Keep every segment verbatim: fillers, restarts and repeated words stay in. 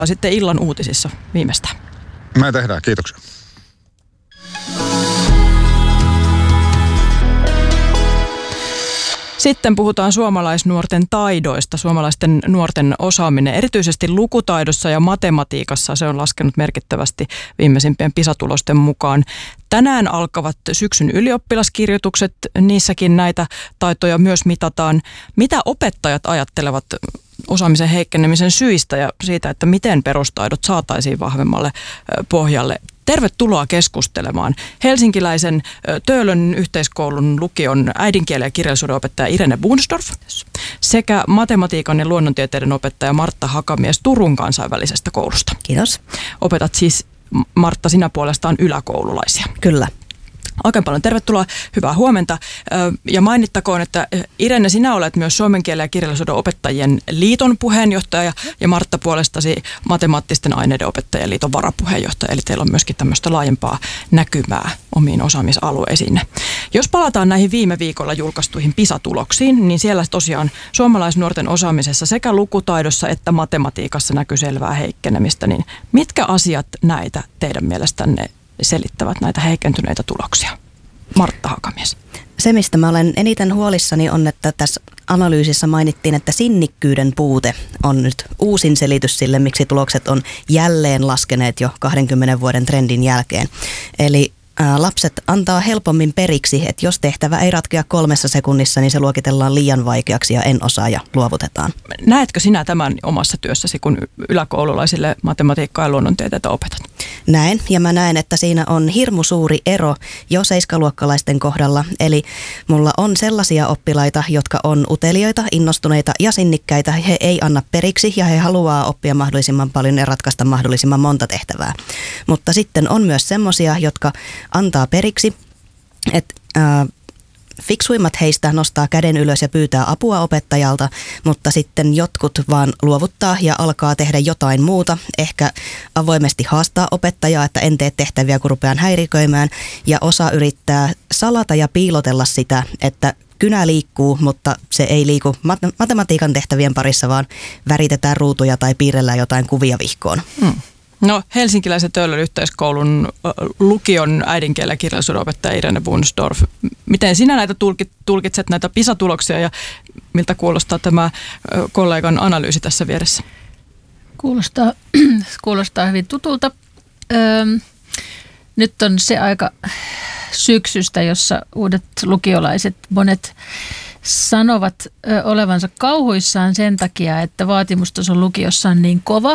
Sitten illan uutisissa viimeistään. Me tehdään, kiitoksia. Sitten puhutaan suomalaisnuorten taidoista. Suomalaisten nuorten osaaminen, erityisesti lukutaidossa ja matematiikassa, se on laskenut merkittävästi viimeisimpien PISA-tulosten mukaan. Tänään alkavat syksyn ylioppilaskirjoitukset, niissäkin näitä taitoja myös mitataan. Mitä opettajat ajattelevat osaamisen heikkenemisen syistä ja siitä, että miten perustaidot saataisiin vahvemmalle pohjalle? Tervetuloa keskustelemaan helsinkiläisen Töölön yhteiskoulun lukion äidinkielen ja kirjallisuuden opettaja Irene Bunsdorf sekä matematiikan ja luonnontieteiden opettaja Martta Hakamies Turun kansainvälisestä koulusta. Kiitos. Opetat siis, Martta, sinä puolestaan yläkoululaisia. Kyllä. Oikein paljon tervetuloa, hyvää huomenta. Ja mainittakoon, että Irene, sinä olet myös suomen kielen ja kirjallisuuden opettajien liiton puheenjohtaja ja Martta puolestasi matemaattisten aineiden opettajien liiton varapuheenjohtaja. Eli teillä on myöskin tämmöistä laajempaa näkymää omiin osaamisalueisiin. Jos palataan näihin viime viikolla julkaistuihin PISA-tuloksiin, niin siellä tosiaan suomalaisnuorten osaamisessa sekä lukutaidossa että matematiikassa näkyy selvää heikkenemistä. Niin mitkä asiat näitä teidän mielestänne selittävät näitä heikentyneitä tuloksia? Martta Hakamies. Se, mistä mä olen eniten huolissani, on, että tässä analyysissä mainittiin, että sinnikkyyden puute on nyt uusin selitys sille, miksi tulokset on jälleen laskeneet jo kahdenkymmenen vuoden trendin jälkeen. Eli ää, lapset antaa helpommin periksi, että jos tehtävä ei ratkea kolmessa sekunnissa, niin se luokitellaan liian vaikeaksi ja en osaa ja luovutetaan. Näetkö sinä tämän omassa työssäsi, kun yläkoululaisille matematiikkaa ja luonnontieteitä opetat? Näen, ja mä näen, että siinä on hirmu suuri ero jo seiskaluokkalaisten kohdalla. Eli mulla on sellaisia oppilaita, jotka on utelijoita, innostuneita ja sinnikkäitä. He ei anna periksi ja he haluaa oppia mahdollisimman paljon ja ratkaista mahdollisimman monta tehtävää. Mutta sitten on myös semmoisia, jotka antaa periksi, että Äh, fiksuimmat heistä nostaa käden ylös ja pyytää apua opettajalta, mutta sitten jotkut vaan luovuttaa ja alkaa tehdä jotain muuta. Ehkä avoimesti haastaa opettajaa, että en tee tehtäviä, kun rupean häiriköimään. Ja osa yrittää salata ja piilotella sitä, että kynä liikkuu, mutta se ei liiku matematiikan tehtävien parissa, vaan väritetään ruutuja tai piirrellään jotain kuvia vihkoon. Hmm. No, helsinkiläisen Töölön yhteiskoulun lukion äidinkielen ja kirjallisuuden opettaja Irene Bunsdorf. Miten sinä näitä tulkit, tulkitset näitä PISA-tuloksia ja miltä kuulostaa tämä kollegan analyysi tässä vieressä? Kuulostaa, kuulostaa hyvin tutulta. Öö, nyt on se aika syksystä, jossa uudet lukiolaiset monet sanovat ö, olevansa kauhuissaan sen takia, että vaatimustaso lukiossa on niin kova.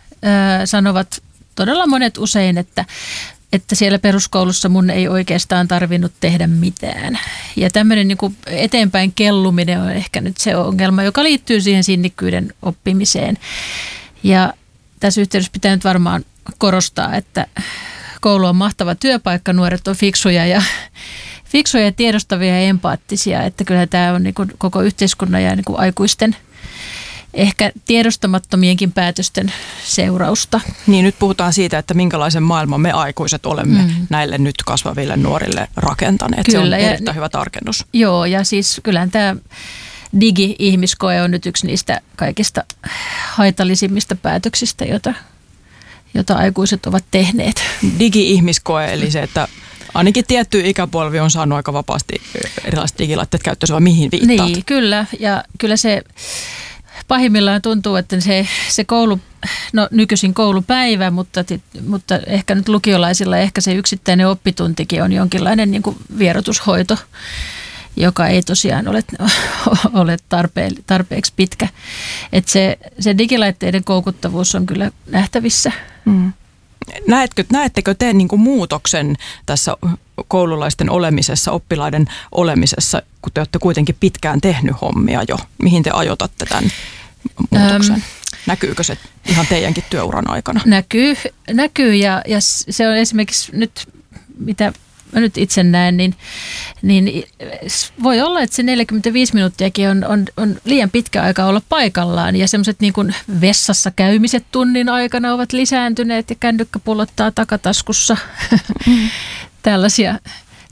Sanovat todella monet usein, että, että siellä peruskoulussa mun ei oikeastaan tarvinnut tehdä mitään. Ja tämmöinen niin kuin eteenpäin kelluminen on ehkä nyt se ongelma, joka liittyy siihen sinnikkyyden oppimiseen. Ja tässä yhteydessä pitää nyt varmaan korostaa, että koulu on mahtava työpaikka, nuoret on fiksuja ja fiksuja ja tiedostavia ja empaattisia, että kyllä tämä on niin kuin koko yhteiskunnan ja niin kuin aikuisten ehkä tiedostamattomienkin päätösten seurausta. Niin, nyt puhutaan siitä, että minkälaisen maailman me aikuiset olemme mm. näille nyt kasvaville nuorille rakentaneet. Kyllä, se on erittäin ja, hyvä tarkennus. Joo, ja siis kyllähän tämä digi-ihmiskoe on nyt yksi niistä kaikista haitallisimmista päätöksistä, jota, jota aikuiset ovat tehneet. Digi-ihmiskoe, eli se, että ainakin tietty ikäpolvi on saanut aika vapaasti erilaiset digilaitteet käyttöön, vai mihin viittaat? Niin, kyllä, ja kyllä se pahimmillaan tuntuu, että se, se koulu, no nykyisin koulupäivä, mutta, mutta ehkä nyt lukiolaisilla ehkä se yksittäinen oppituntikin on jonkinlainen niin kuin vierotushoito, joka ei tosiaan ole, ole tarpe, tarpeeksi pitkä. Että se, se digilaitteiden koukuttavuus on kyllä nähtävissä. Mm. Näetkö, näettekö te niin kuin muutoksen tässä koululaisten olemisessa, oppilaiden olemisessa, kun te olette kuitenkin pitkään tehnyt hommia jo? Mihin te ajoitatte tämän muutoksen? Öm, Näkyykö se ihan teidänkin työuran aikana? Näkyy, näkyy ja, ja se on esimerkiksi nyt, mitä mä nyt itse näen, niin, niin voi olla, että se neljäkymmentäviisi minuuttiakin on, on, on liian pitkä aika olla paikallaan. Ja semmoiset niin kuin vessassa käymiset tunnin aikana ovat lisääntyneet ja kännykkä pullottaa takataskussa. Mm. Tällaisia,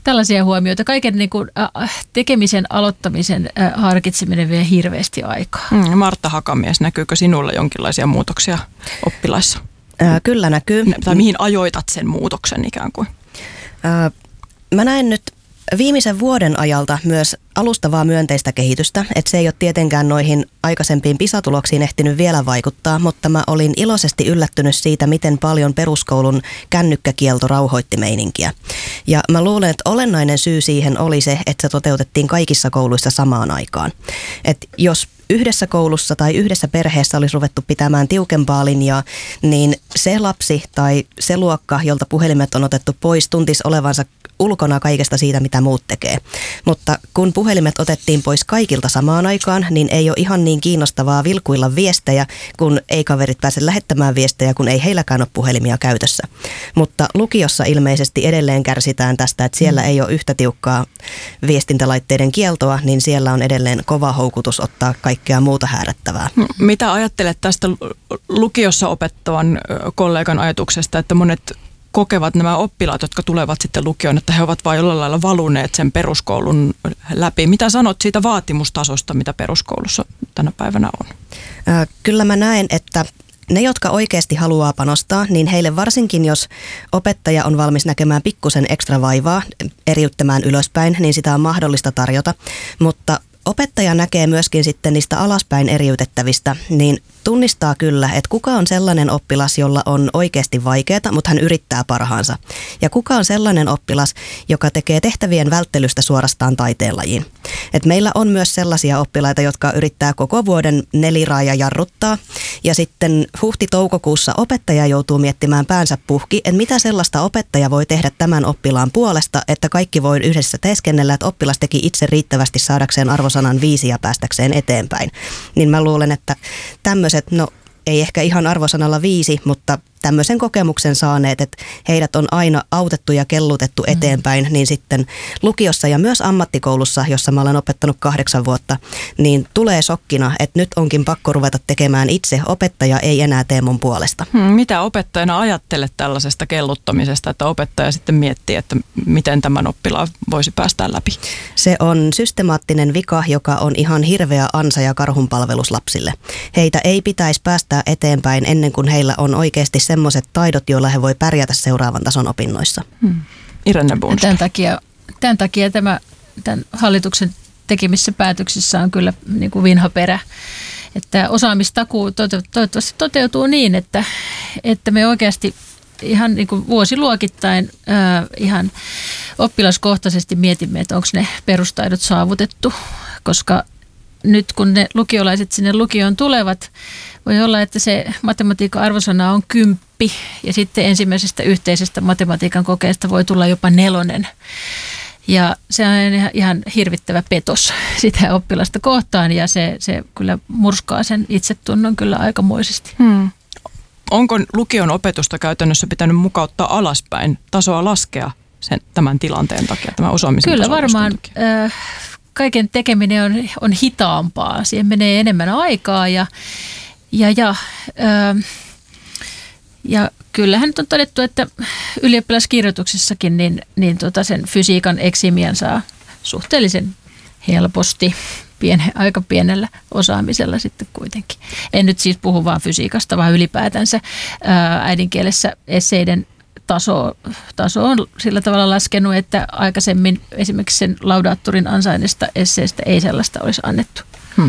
tällaisia huomioita. Kaiken niin kuin, äh, tekemisen aloittamisen äh, harkitseminen vie hirveästi aikaa. Mm, Martta Hakamies, näkyykö sinulla jonkinlaisia muutoksia oppilaissa? Ää, kyllä näkyy. Tai mihin ajoitat sen muutoksen ikään kuin? Ää, mä näen nyt viimeisen vuoden ajalta myös alustavaa myönteistä kehitystä, että se ei ole tietenkään noihin aikaisempiin PISA-tuloksiin ehtinyt vielä vaikuttaa, mutta mä olin iloisesti yllättynyt siitä, miten paljon peruskoulun kännykkäkielto rauhoitti meininkiä. Ja mä luulen, että olennainen syy siihen oli se, että se toteutettiin kaikissa kouluissa samaan aikaan. Että jos yhdessä koulussa tai yhdessä perheessä olisi ruvettu pitämään tiukempaa linjaa, niin se lapsi tai se luokka, jolta puhelimet on otettu pois, tuntisi olevansa ulkona kaikesta siitä, mitä muut tekee. Mutta kun puhelimet otettiin pois kaikilta samaan aikaan, niin ei ole ihan niin kiinnostavaa vilkuilla viestejä, kun ei kaverit pääse lähettämään viestejä, kun ei heilläkään ole puhelimia käytössä. Mutta lukiossa ilmeisesti edelleen kärsitään tästä, että siellä ei ole yhtä tiukkaa viestintälaitteiden kieltoa, niin siellä on edelleen kova houkutus ottaa kaikkea muuta häärättävää. Mitä ajattelet tästä lukiossa opettavan kollegan ajatuksesta, että monet kokevat nämä oppilaat, jotka tulevat sitten lukioon, että he ovat vain jollain lailla valuneet sen peruskoulun läpi. Mitä sanot siitä vaatimustasosta, mitä peruskoulussa tänä päivänä on? Äh, kyllä mä näen, että ne, jotka oikeasti haluaa panostaa, niin heille varsinkin, jos opettaja on valmis näkemään pikkusen ekstra vaivaa, eriyttämään ylöspäin, niin sitä on mahdollista tarjota. Mutta opettaja näkee myöskin sitten niistä alaspäin eriytettävistä, niin tunnistaa kyllä, että kuka on sellainen oppilas, jolla on oikeasti vaikeaa, mutta hän yrittää parhaansa. Ja kuka on sellainen oppilas, joka tekee tehtävien välttelystä suorastaan taiteenlajiin. Et meillä on myös sellaisia oppilaita, jotka yrittää koko vuoden neliraaja jarruttaa. Ja sitten huhti-toukokuussa opettaja joutuu miettimään päänsä puhki, että mitä sellaista opettaja voi tehdä tämän oppilaan puolesta, että kaikki voi yhdessä teeskennellä, että oppilas teki itse riittävästi saadakseen arvosanan viisi ja päästäkseen eteenpäin. Niin mä luulen, että tämmöiset, no ei ehkä ihan arvosanalla viisi, mutta tämmöisen kokemuksen saaneet, että heidät on aina autettu ja kellutettu eteenpäin, niin sitten lukiossa ja myös ammattikoulussa, jossa mä olen opettanut kahdeksan vuotta, niin tulee shokkina, että nyt onkin pakko ruveta tekemään itse. Opettaja ei enää tee mun puolesta. Hmm, mitä opettajana ajattelet tällaisesta kelluttamisesta, että opettaja sitten miettii, että miten tämän oppilaan voisi päästä läpi? Se on systemaattinen vika, joka on ihan hirveä ansa ja karhunpalvelus lapsille. Heitä ei pitäisi päästää eteenpäin ennen kuin heillä on oikeasti semmoiset taidot, joilla he voi pärjätä seuraavan tason opinnoissa. Hmm. Irene Bunske. Tämän takia, tämän takia tämä, tämän hallituksen tekemissä päätöksissä on kyllä niin kuin vinha perä. Että osaamistakuu toivottavasti toteutuu niin, että, että me oikeasti ihan niin kuin vuosiluokittain ää, ihan oppilaskohtaisesti mietimme, että onko ne perustaidot saavutettu, koska nyt kun ne lukiolaiset sinne lukioon tulevat, voi olla, että se matematiikan arvosana on kymppi ja sitten ensimmäisestä yhteisestä matematiikan kokeesta voi tulla jopa nelonen. Ja se on ihan hirvittävä petos sitä oppilasta kohtaan ja se, se kyllä murskaa sen itsetunnon kyllä aikamoisesti. Hmm. Onko lukion opetusta käytännössä pitänyt mukauttaa alaspäin, tasoa laskea sen, tämän tilanteen takia, tämän osaamisen Kyllä varmaan. Äh, Kaiken tekeminen on, on hitaampaa. Siihen menee enemmän aikaa ja, ja, ja, ää, ja kyllähän nyt on todettu, että ylioppilaskirjoituksissakin niin, niin tota sen fysiikan eksimian saa suhteellisen helposti, piene, aika pienellä osaamisella sitten kuitenkin. En nyt siis puhu vaan fysiikasta, vaan ylipäätänsä ää, äidinkielessä esseiden Taso, taso on sillä tavalla laskenut, että aikaisemmin esimerkiksi sen laudaattorin ansainnista esseestä ei sellaista olisi annettu. Hmm.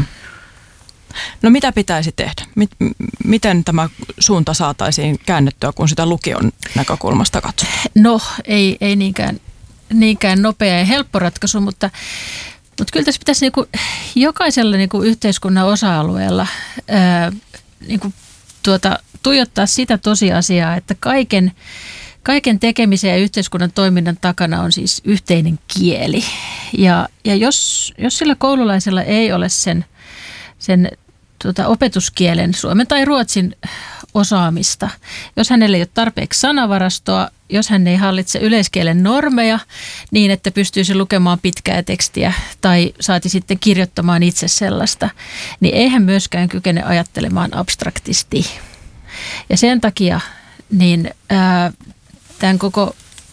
No mitä pitäisi tehdä? Miten tämä suunta saataisiin käännettyä, kun sitä lukion näkökulmasta katsotaan? No ei, ei niinkään, niinkään nopea ja helppo ratkaisu, mutta, mutta kyllä tässä pitäisi niinku jokaisella niinku yhteiskunnan osa-alueella ää, niinku tuota, tuijottaa sitä tosiasiaa, että kaiken Kaiken tekemisen ja yhteiskunnan toiminnan takana on siis yhteinen kieli. Ja, ja jos, jos sillä koululaisella ei ole sen, sen tuota, opetuskielen, suomen tai ruotsin osaamista, jos hänellä ei ole tarpeeksi sanavarastoa, jos hän ei hallitse yleiskielen normeja niin, että pystyisi lukemaan pitkää tekstiä tai saati sitten kirjoittamaan itse sellaista, niin ei hän myöskään kykene ajattelemaan abstraktisti. Ja sen takia niin ää, tämän koko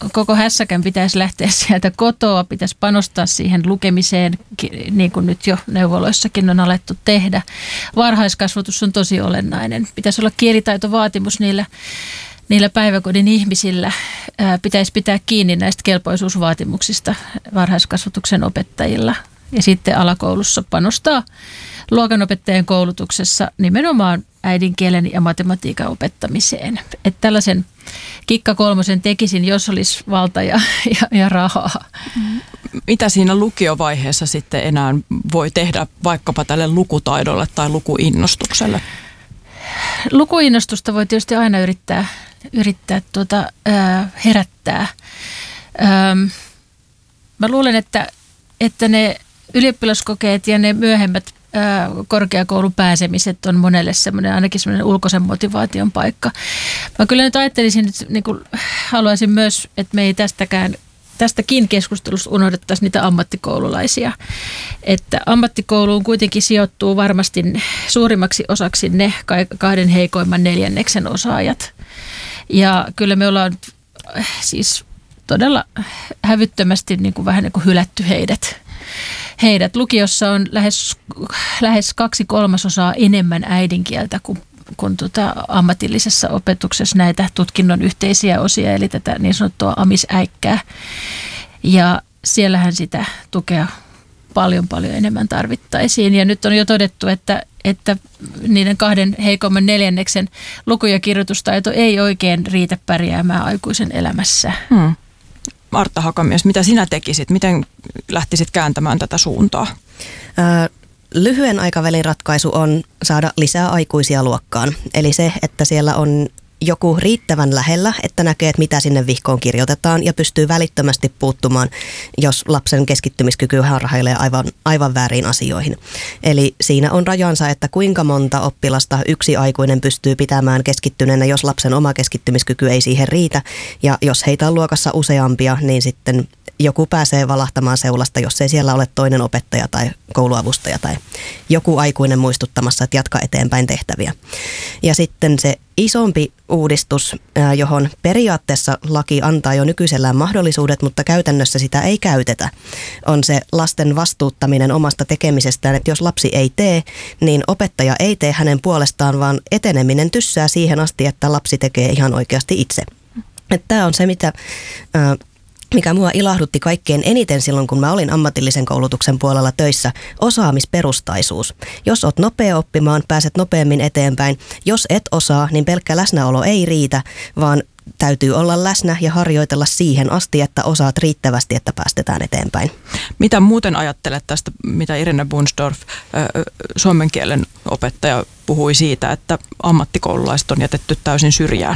koko hässäkän pitäisi lähteä sieltä kotoa, pitäisi panostaa siihen lukemiseen, niin kuin nyt jo neuvoloissakin on alettu tehdä. Varhaiskasvatus on tosi olennainen. Pitäisi olla kielitaitovaatimus niillä, niillä päiväkodin ihmisillä. Ää, pitäisi pitää kiinni näistä kelpoisuusvaatimuksista varhaiskasvatuksen opettajilla. Ja sitten alakoulussa panostaa luokanopettajien koulutuksessa nimenomaan äidinkielen ja matematiikan opettamiseen. Että tällaisen kikka kolmosen tekisin, jos olisi valta ja, ja, ja rahaa. Mitä siinä lukiovaiheessa sitten enää voi tehdä vaikkapa tälle lukutaidolle tai lukuinnostukselle? Lukuinnostusta voi tietysti aina yrittää, yrittää tuota, ää, herättää. Ähm, mä luulen, että, että ne ylioppilaskokeet ja ne myöhemmät ää, korkeakoulun pääsemiset on monelle semmoinen, ainakin semmoinen ulkoisen motivaation paikka. Mä kyllä nyt ajattelisin, että niin kuin haluaisin myös, että me ei tästäkään, tästäkin keskustelusta unohdettaisi niitä ammattikoululaisia. Että ammattikouluun kuitenkin sijoittuu varmasti suurimmaksi osaksi ne kahden heikoimman neljänneksen osaajat. Ja kyllä me ollaan siis todella hävyttömästi niin kuin vähän niin kuin hylätty heidät. Heidät. Lukiossa on lähes, lähes kaksi kolmasosaa enemmän äidinkieltä kuin, kuin tuota ammatillisessa opetuksessa näitä tutkinnon yhteisiä osia, eli tätä niin sanottua amisäikkää. Ja siellähän sitä tukea paljon paljon enemmän tarvittaisiin. Ja nyt on jo todettu, että, että niiden kahden heikomman neljänneksen luku- ja kirjoitustaito ei oikein riitä pärjäämään aikuisen elämässä. Hmm. Martta Hakamies, mitä sinä tekisit? Miten lähtisit kääntämään tätä suuntaa? Öö, lyhyen aikavälin ratkaisu on saada lisää aikuisia luokkaan. Eli se, että siellä on joku riittävän lähellä, että näkee, että mitä sinne vihkoon kirjoitetaan ja pystyy välittömästi puuttumaan, jos lapsen keskittymiskyky harhailee aivan, aivan väärin asioihin. Eli siinä on rajansa, että kuinka monta oppilasta yksi aikuinen pystyy pitämään keskittyneenä, jos lapsen oma keskittymiskyky ei siihen riitä. Ja jos heitä on luokassa useampia, niin sitten joku pääsee valahtamaan seulasta, jos ei siellä ole toinen opettaja tai kouluavustaja tai joku aikuinen muistuttamassa, että jatka eteenpäin tehtäviä. Ja sitten se isompi uudistus, johon periaatteessa laki antaa jo nykyisellään mahdollisuudet, mutta käytännössä sitä ei käytetä, on se lasten vastuuttaminen omasta tekemisestään, että jos lapsi ei tee, niin opettaja ei tee hänen puolestaan, vaan eteneminen tyssää siihen asti, että lapsi tekee ihan oikeasti itse. Tämä on se, mitä... mikä mua ilahdutti kaikkein eniten silloin, kun mä olin ammatillisen koulutuksen puolella töissä, osaamisperustaisuus. Jos oot nopea oppimaan, pääset nopeammin eteenpäin. Jos et osaa, niin pelkkä läsnäolo ei riitä, vaan täytyy olla läsnä ja harjoitella siihen asti, että osaat riittävästi, että päästetään eteenpäin. Mitä muuten ajattelet tästä, mitä Irene Bunsdorf, suomen kielen opettaja, puhui siitä, että ammattikoululaiset on jätetty täysin syrjään?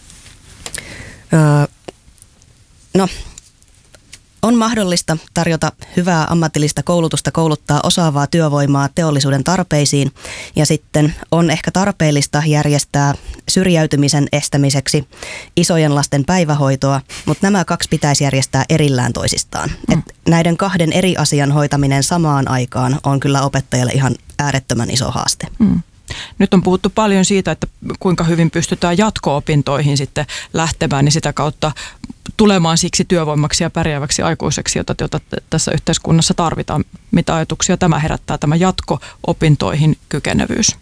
Öö, no... On mahdollista tarjota hyvää ammatillista koulutusta, kouluttaa osaavaa työvoimaa teollisuuden tarpeisiin ja sitten on ehkä tarpeellista järjestää syrjäytymisen estämiseksi isojen lasten päivähoitoa, mutta nämä kaksi pitäisi järjestää erillään toisistaan. Mm. Et näiden kahden eri asian hoitaminen samaan aikaan on kyllä opettajalle ihan äärettömän iso haaste. Mm. Nyt on puhuttu paljon siitä, että kuinka hyvin pystytään jatko-opintoihin sitten lähtemään, niin sitä kautta tulemaan siksi työvoimaksi ja pärjääväksi aikuiseksi, jota, jota tässä yhteiskunnassa tarvitaan. Mitä ajatuksia tämä herättää, tämä jatko-opintoihin kykenevyys?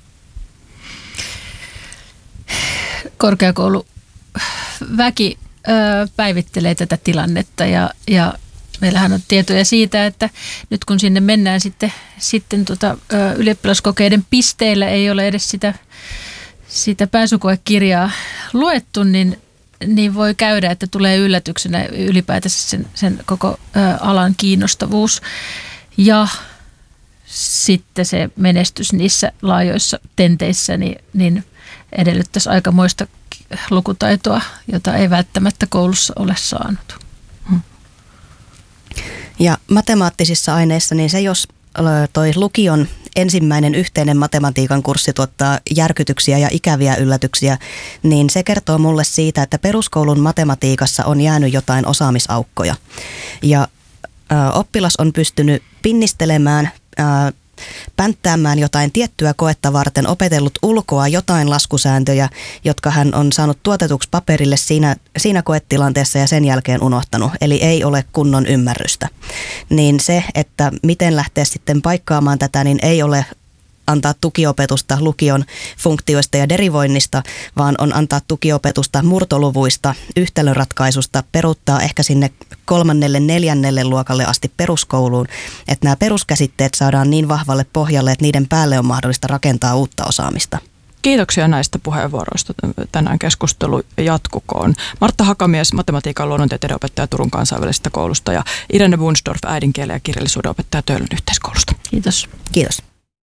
Korkeakouluväki ö, päivittelee tätä tilannetta ja, ja meillähän on tietoja siitä, että nyt kun sinne mennään sitten, sitten tota, ö, ylioppilaskokeiden pisteillä ei ole edes sitä, sitä pääsykoekirjaa luettu, niin niin voi käydä, että tulee yllätyksenä ylipäätänsä sen, sen koko ä, alan kiinnostavuus ja sitten se menestys niissä laajoissa tenteissä niin, niin edellyttäisi aikamoista lukutaitoa, jota ei välttämättä koulussa ole saanut. Hmm. Ja matemaattisissa aineissa, niin se jos toi lukion ensimmäinen yhteinen matematiikan kurssi tuottaa järkytyksiä ja ikäviä yllätyksiä, niin se kertoo mulle siitä, että peruskoulun matematiikassa on jäänyt jotain osaamisaukkoja. Ja ä, oppilas on pystynyt pinnistelemään, ä, pänttäämään jotain tiettyä koetta varten, opetellut ulkoa jotain laskusääntöjä, jotka hän on saanut tuotetuksi paperille siinä, siinä koetilanteessa ja sen jälkeen unohtanut. Eli ei ole kunnon ymmärrystä. Niin se, että miten lähteä sitten paikkaamaan tätä, niin ei ole antaa tukiopetusta lukion funktioista ja derivoinnista, vaan on antaa tukiopetusta murtoluvuista, yhtälöratkaisusta, peruuttaa ehkä sinne kolmannelle, neljännelle luokalle asti peruskouluun, että nämä peruskäsitteet saadaan niin vahvalle pohjalle, että niiden päälle on mahdollista rakentaa uutta osaamista. Kiitoksia näistä puheenvuoroista. Tänään keskustelu jatkukoon. Martta Hakamies, matematiikan luonnontieteiden opettaja Turun kansainvälisestä koulusta ja Irene Bunsdorf, äidinkielen ja kirjallisuuden opettaja Töölön yhteiskoulusta. Kiitos. Kiitos.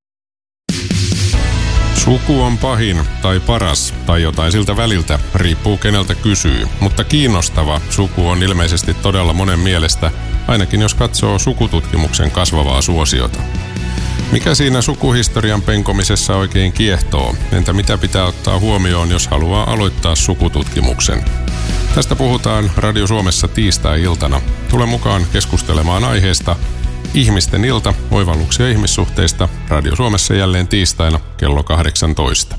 Suku on pahin tai paras tai jotain siltä väliltä, riippuu keneltä kysyy. Mutta kiinnostava suku on ilmeisesti todella monen mielestä, ainakin jos katsoo sukututkimuksen kasvavaa suosiota. Mikä siinä sukuhistorian penkomisessa oikein kiehtoo? Entä mitä pitää ottaa huomioon, jos haluaa aloittaa sukututkimuksen? Tästä puhutaan Radio Suomessa tiistai-iltana. Tule mukaan keskustelemaan aiheesta. Ihmisten ilta, oivalluksia ihmissuhteista, Radio Suomessa jälleen tiistaina kello kahdeksantoista.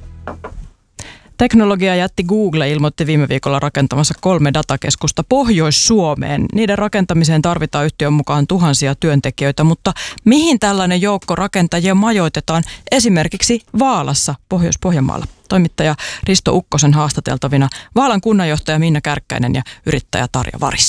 Teknologiajätti Google ilmoitti viime viikolla rakentamassa kolme datakeskusta Pohjois-Suomeen. Niiden rakentamiseen tarvitaan yhtiön mukaan tuhansia työntekijöitä, mutta mihin tällainen joukko rakentajia majoitetaan esimerkiksi Vaalassa, Pohjois-Pohjanmaalla? Toimittaja Risto Ukkosen haastateltavina Vaalan kunnanjohtaja Minna Kärkkäinen ja yrittäjä Tarja Varis.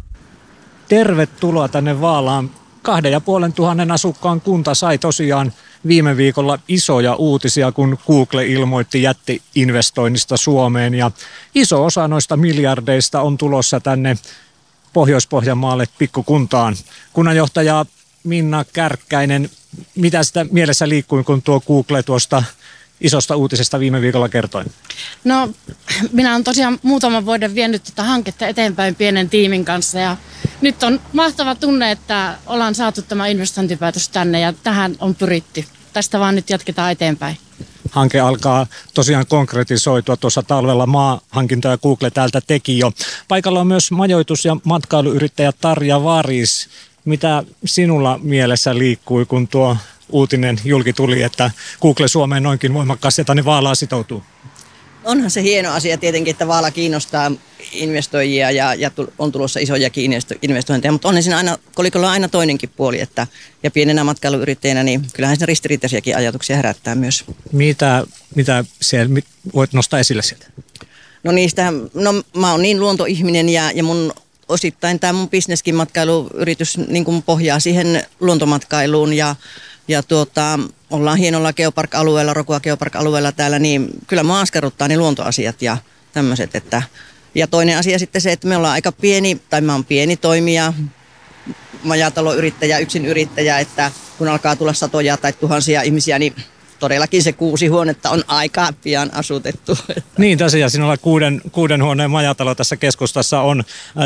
Tervetuloa tänne Vaalaan. Kahden ja puolen tuhannen asukkaan kunta sai tosiaan viime viikolla isoja uutisia, kun Google ilmoitti jätti-investoinnista Suomeen. Ja iso osa noista miljardeista on tulossa tänne Pohjois-Pohjanmaalle pikkukuntaan. Kunnanjohtaja Minna Kärkkäinen, mitä sitä mielessä liikkui, kun tuo Google tuosta isosta uutisesta viime viikolla kertoi? No, minä olen tosiaan muutaman vuoden vienyt tätä hanketta eteenpäin pienen tiimin kanssa ja nyt on mahtava tunne, että ollaan saatu tämä investointipäätös tänne ja tähän on pyritty. Tästä vaan nyt jatketaan eteenpäin. Hanke alkaa tosiaan konkretisoitua. Tuossa talvella maahankintoja Google täältä teki jo. Paikalla on myös majoitus- ja matkailuyrittäjä Tarja Varis. Mitä sinulla mielessä liikkui, kun tuo uutinen julki tuli, että Google Suomeen noinkin voimakkaasti ja tänne Vaalaan sitoutuu? Onhan se hieno asia tietenkin, että Vaala kiinnostaa investoijia ja, ja on tulossa isojakin investointeja, mutta on siinä aina, kolikolla on aina toinenkin puoli, että, ja pienenä matkailuyrittäjänä, niin kyllähän siinä ristiriitaisiakin ajatuksia herättää myös. Mitä, mitä siellä voit nostaa esille sieltä? No niistä, no mä oon niin luontoihminen ja, ja mun osittain tämä mun bisneskin matkailuyritys niin kuin pohjaa siihen luontomatkailuun ja Ja tuota, ollaan hienolla geopark-alueella, Rokua geopark-alueella täällä, niin kyllä mua askarruttaa ne luontoasiat ja tämmöiset. Että, ja toinen asia sitten se, että me ollaan aika pieni, tai mä oon pieni toimija, majataloyrittäjä, yksin yrittäjä, että kun alkaa tulla satoja tai tuhansia ihmisiä, niin todellakin se kuusi huonetta on aika pian asutettu. Niin tosiaan, sinulla kuuden, kuuden huoneen majatalo tässä keskustassa on.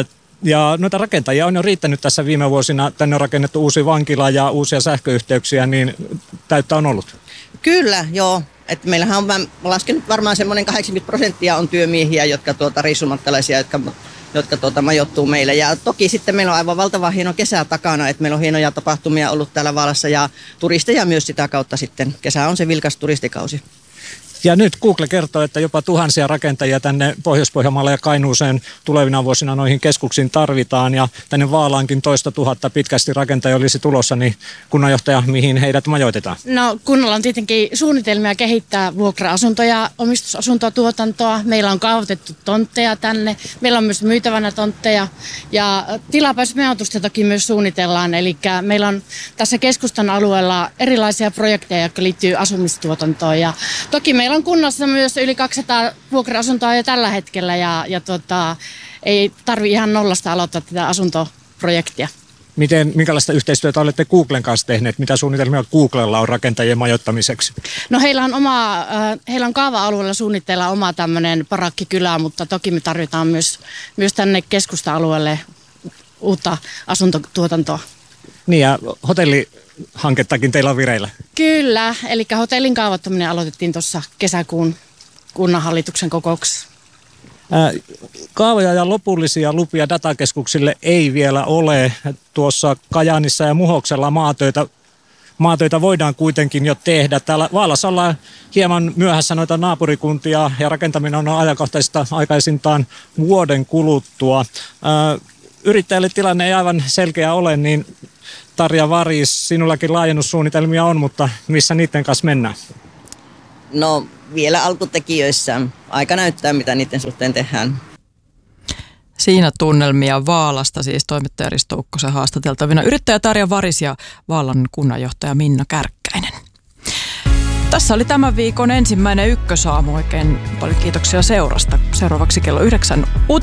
Ja noita rakentajia on jo riittänyt tässä viime vuosina. Tänne on rakennettu uusi vankila ja uusia sähköyhteyksiä, niin täyttä on ollut. Kyllä, joo. Et meillähän on, mä laskenut varmaan semmoinen kahdeksankymmentä prosenttia on työmiehiä, jotka tuota, reissumatkalaisia, jotka, jotka tuota, majoittuu meille. Ja toki sitten meillä on aivan valtava hieno kesä takana, että meillä on hienoja tapahtumia ollut täällä Vaalassa ja turisteja myös sitä kautta sitten. Kesä on se vilkas turistikausi. Ja nyt Google kertoo, että jopa tuhansia rakentajia tänne Pohjois-Pohjanmaalle ja Kainuuseen tulevina vuosina noihin keskuksiin tarvitaan. Ja tänne Vaalaankin toista tuhatta pitkästi rakentajia olisi tulossa, niin kunnanjohtaja, mihin heidät majoitetaan? No kunnalla on tietenkin suunnitelmia kehittää vuokra-asuntoja, omistusasuntotuotantoa. Meillä on kaavoitettu tontteja tänne. Meillä on myös myytävänä tontteja ja tilapäismajoitusta toki myös suunnitellaan. Eli meillä on tässä keskustan alueella erilaisia projekteja, jotka liittyy asumistuotantoon ja toki meillä on kunnassa myös yli kaksisataa vuokra-asuntoa jo tällä hetkellä ja, ja tota, ei tarvitse ihan nollasta aloittaa tätä asuntoprojektia. Miten, minkälaista yhteistyötä olette Googlen kanssa tehneet? Mitä suunnitelmia Googlella on rakentajien majoittamiseksi? No heillä on, oma, äh, heillä on kaava-alueella suunnitteilla oma tämmöinen parakkikylä, mutta toki me tarvitaan myös, myös tänne keskusta-alueelle uutta asuntotuotantoa. Niin ja hotellihankettakin teillä on vireillä. Kyllä, eli hotellin kaavoittaminen aloitettiin tuossa kesäkuun kunnanhallituksen kokouksessa. Ää, kaavoja ja lopullisia lupia datakeskuksille ei vielä ole. Tuossa Kajaanissa ja Muhoksella maatöitä maatöitä voidaan kuitenkin jo tehdä. Täällä Vaalassa ollaan hieman myöhässä noita naapurikuntia ja rakentaminen on ajankohtaista aikaisintaan vuoden kuluttua. Yrittäjälle tilanne ei aivan selkeä ole, niin Tarja Varis, sinullakin laajennussuunnitelmia on, mutta missä niiden kanssa mennään? No vielä alkutekijöissä. Aika näyttää, mitä niiden suhteen tehdään. Siinä tunnelmia Vaalasta, siis toimittaja Risto Ukkosen haastateltavina yrittäjä Tarja Varis ja Vaalan kunnanjohtaja Minna Kärkkäinen. Tässä oli tämän viikon ensimmäinen Ykkösaamu. Oikein paljon kiitoksia seurasta. Seuraavaksi kello yhdeksän uutiset.